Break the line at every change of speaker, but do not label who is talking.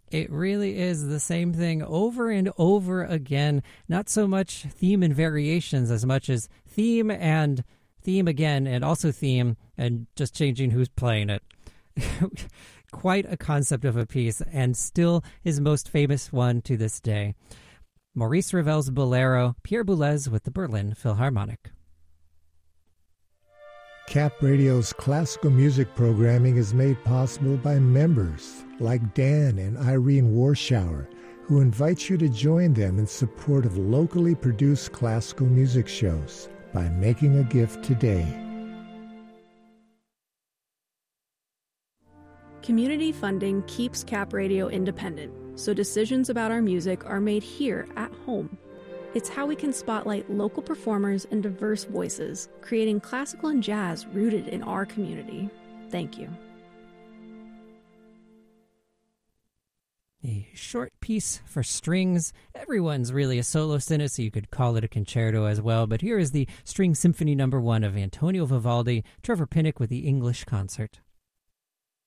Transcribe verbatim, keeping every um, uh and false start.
It really is the same thing over and over again. Not so much theme and variations as much as theme and theme again and also theme and just changing who's playing it. Quite a concept of a piece, and still his most famous one to this day. Maurice Ravel's Bolero, Pierre Boulez with the Berlin Philharmonic.
Cap Radio's classical music programming is made possible by members like Dan and Irene Warschauer, who invite you to join them in support of locally produced classical music shows by making a gift today.
Community funding keeps Cap Radio independent, so decisions about our music are made here at home. It's how we can spotlight local performers and diverse voices, creating classical and jazz rooted in our community. Thank you.
A short piece for strings. Everyone's really a soloist in it, so you could call it a concerto as well. But here is the String Symphony Number One of Antonio Vivaldi, Trevor Pinnock with the English Concert.